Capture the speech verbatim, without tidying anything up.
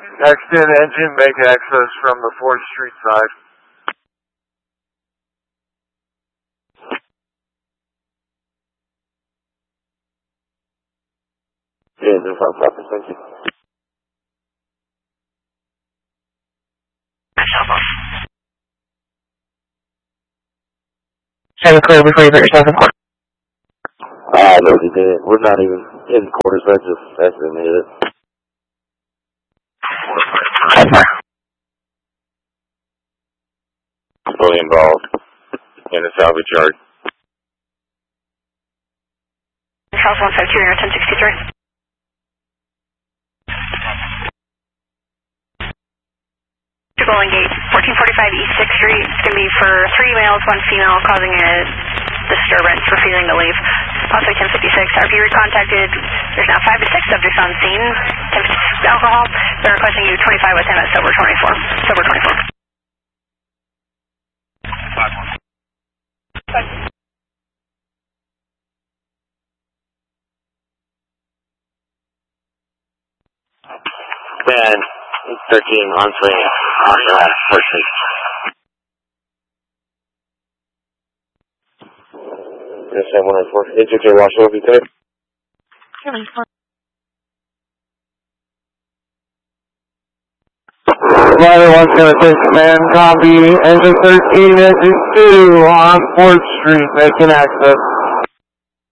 Extend engine, make access from the fourth Street side. Yeah, no problem. Thank you. Have a clear before you put yourself in court. Ah, no, we didn't. We're not even in quarters. I just estimated it. Fully involved in the salvage yard. South one five two, ten sixty-three. Golden Gate, fourteen forty-five East sixth Street. It's going to be for three males, one female, causing a disturbance, refusing to leave. Possibly ten fifty-six. R P recontacted. There's now five to six subjects on scene. ten fifty-six alcohol. They're requesting you twenty-five with him at sober twenty-four. Sober twenty-four. ten, thirteen, on scene. On the last person. Yes, I one oh four. H J Washington, be good. Rider one's going to take command, copy, engine thirteen, engine two on fourth Street, making access.